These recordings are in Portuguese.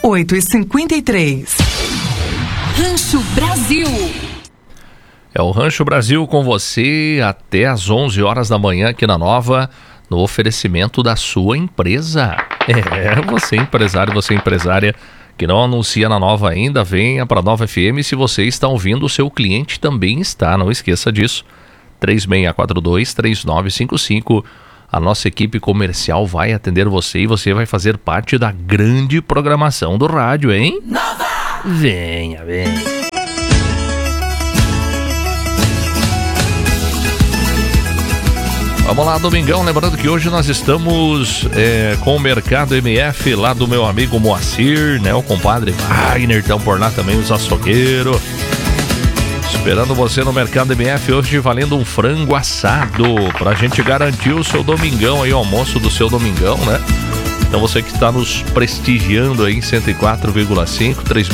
8h53. Rancho Brasil. É o Rancho Brasil com você até às 11 horas da manhã aqui na Nova, no oferecimento da sua empresa. Você empresário, você empresária que não anuncia na Nova ainda, venha para a Nova FM. Se você está ouvindo, o seu cliente também está, não esqueça disso. 3642-3955. A nossa equipe comercial vai atender você e você vai fazer parte da grande programação do rádio, hein? Nova! Venha, venha. Vamos lá, domingão, lembrando que hoje nós estamos com o Mercado MF lá do meu amigo Moacir, né? O compadre Wagner, estão por lá também os açougueiros. Esperando você no Mercado MF hoje valendo um frango assado pra gente garantir o seu domingão aí, o almoço do seu domingão, né? Então você que está nos prestigiando aí em 104,5,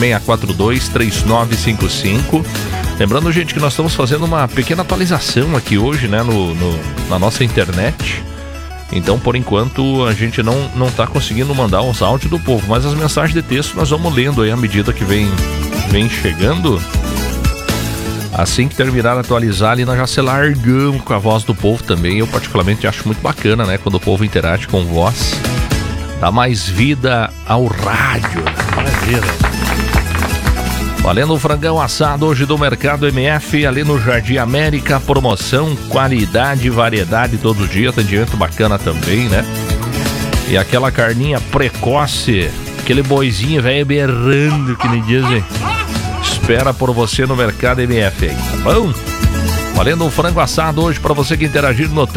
3642-3955. Lembrando, gente, que nós estamos fazendo uma pequena atualização aqui hoje, né, na nossa internet. Então, por enquanto, a gente não está conseguindo mandar os áudios do povo, mas as mensagens de texto nós vamos lendo aí à medida que vem chegando. Assim que terminar de atualizar ali, nós já se largamos com a voz do povo também. Eu particularmente acho muito bacana, né, quando o povo interage com voz. Dá mais vida ao rádio, né? Maravilha. Valendo o frangão assado hoje do Mercado MF, ali no Jardim América, promoção, qualidade, variedade todo dia, atendimento bacana também, né? E aquela carninha precoce, aquele boizinho velho berrando, que nem dizem. Espera por você no Mercado MF aí, tá bom? Valendo um frango assado hoje para você que interagir no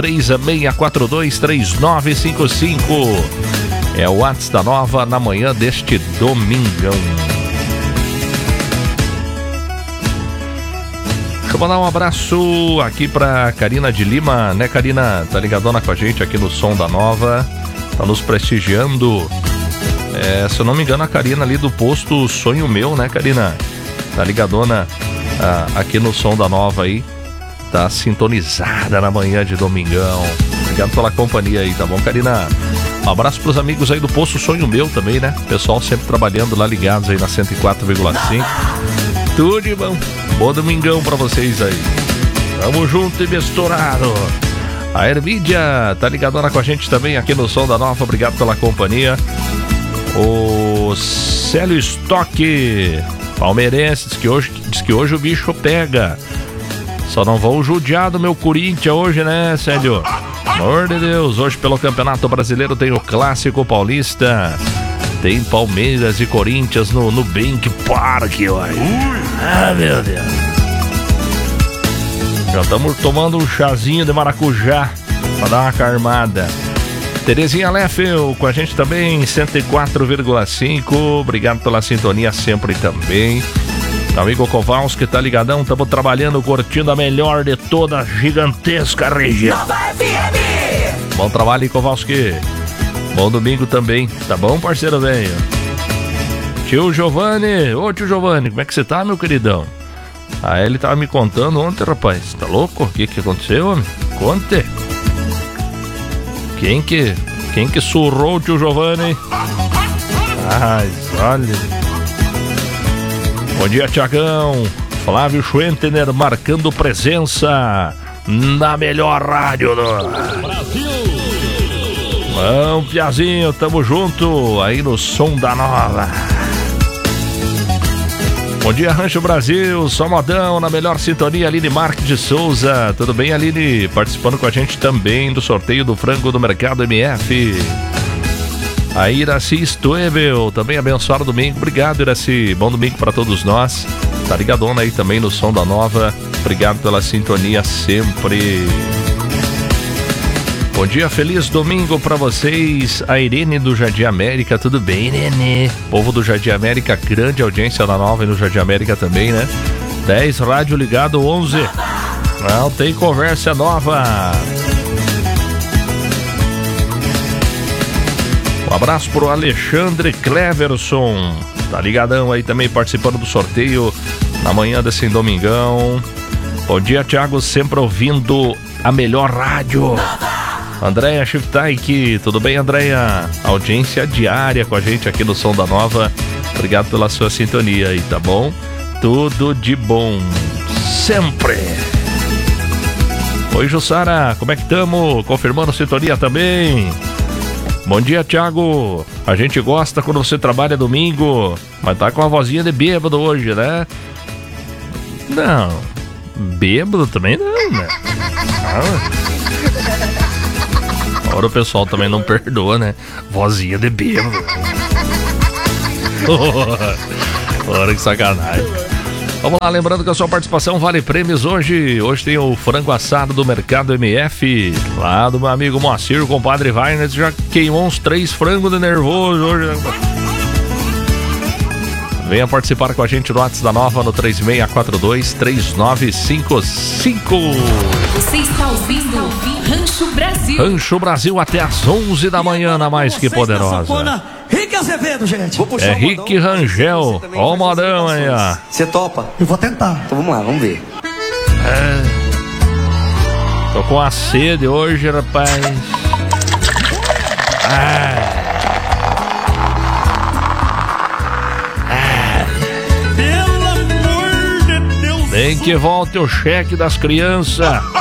3642-3955. É o WhatsApp da Nova na manhã deste domingão. Deixa eu mandar um abraço aqui pra Karina de Lima, né, Karina? Tá ligadona com a gente aqui no Som da Nova, tá nos prestigiando. Se eu não me engano, a Karina ali do posto Sonho Meu, né, Karina? Tá ligadona aqui no Som da Nova aí, tá sintonizada na manhã de domingão. Obrigado pela companhia aí, tá bom, Karina? Um abraço pros amigos aí do posto Sonho Meu também, né? Pessoal sempre trabalhando lá, ligados aí na 104,5. Tudo de bom. Bom domingão pra vocês aí. Tamo junto e misturado. A Hermídia tá ligadona com a gente também aqui no Som da Nova. Obrigado pela companhia. O Célio Stock, palmeirense, diz que hoje o bicho pega. Só não vão judiar do meu Corinthians hoje, né, Célio? Amor de Deus, hoje pelo Campeonato Brasileiro tem o Clássico Paulista. Tem Palmeiras e Corinthians no Bank Park, olha. Ah, meu Deus. Já estamos tomando um chazinho de maracujá pra dar uma carmada. Terezinha Leffel com a gente também, 104,5. Obrigado pela sintonia sempre também. Amigo Kowalski tá ligadão, estamos trabalhando, curtindo a melhor de toda a gigantesca região. Nova FM. Bom trabalho aí, Kowalski. Bom domingo também, tá bom, parceiro velho? Tio Giovanni, ô tio Giovanni, como é que você tá, meu queridão? Ele tava me contando ontem, rapaz, tá louco? O que aconteceu, homem? Conte. Quem que surrou o tio Giovanni? Ai, olha. Bom dia, Tiagão. Flávio Schwentener marcando presença na melhor rádio do Brasil. Bom, Piazinho, tamo junto aí no Som da Nova. Bom dia, Rancho Brasil, só modão, na melhor sintonia, Aline Marques de Souza. Tudo bem, Aline? Participando com a gente também do sorteio do frango do Mercado MF. A Iraci Stoebel, também abençoado domingo. Obrigado, Iraci. Bom domingo para todos nós. Tá ligadona aí também no Som da Nova. Obrigado pela sintonia sempre. Bom dia, feliz domingo para vocês. A Irene do Jardim América, tudo bem, Irene? Povo do Jardim América, grande audiência na Nova e no Jardim América também, né? 10, rádio ligado, 11. Não tem conversa nova. Um abraço pro Alexandre Cleverson, tá ligadão aí também, participando do sorteio na manhã desse domingão. Bom dia, Thiago, sempre ouvindo a melhor rádio. Andréia Shiftaik, tudo bem, Andréia? Audiência diária com a gente aqui no Som da Nova. Obrigado pela sua sintonia aí, tá bom? Tudo de bom, sempre. Oi, Jussara, como é que estamos? Confirmando sintonia também. Bom dia, Thiago. A gente gosta quando você trabalha domingo, mas tá com a vozinha de bêbado hoje, né? Não, bêbado também não, né? Agora o pessoal também não perdoa, né? Vozinha de bêbado. Ora, que sacanagem. Vamos lá, lembrando que a sua participação vale prêmios hoje. Hoje tem o frango assado do Mercado MF, lá do meu amigo Moacir, o compadre Wagner. Já queimou uns 3 frangos de nervoso hoje. Venha participar com a gente no WhatsApp da Nova no 3642-3955. Você está ouvindo Rancho Brasil. Rancho Brasil até às 11 da manhã, na Mais Que Poderosa. Rick Azevedo, gente. É Rick Rangel. Ó o modão aí, ó. Você topa? Eu vou tentar. Então vamos lá, vamos ver. Tô com a sede hoje, rapaz. Pelo amor de Deus. Tem que volte o cheque das crianças.